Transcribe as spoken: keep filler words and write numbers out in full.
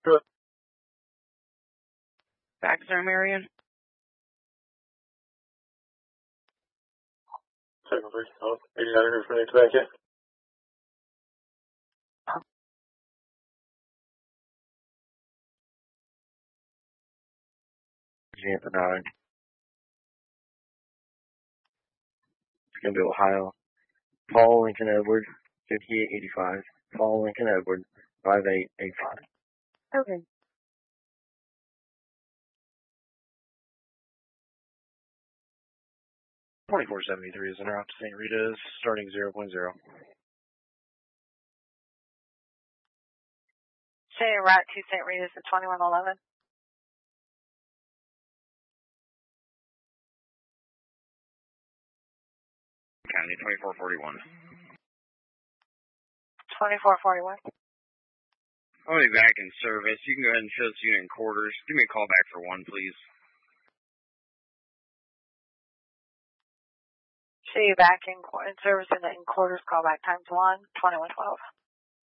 Good. Back there, Marion. Second three. Oh, eighty-nine here for Nick back in. Tampa nine. It's going to be Ohio. Paul Lincoln Edward, fifty-eight eighty-five. Paul Lincoln Edward, five eight eight five. Okay. twenty-four seventy-three is en route to Saint Rita's, starting zero point zero. Say route to Saint Rita's at twenty-one eleven. County twenty-four forty-one. twenty-four forty-one. I'll be back in service. You can go ahead and show this unit in quarters. Give me a call back for one, please. See you back in, in service in, in quarters, call back times one, twenty-one twelve.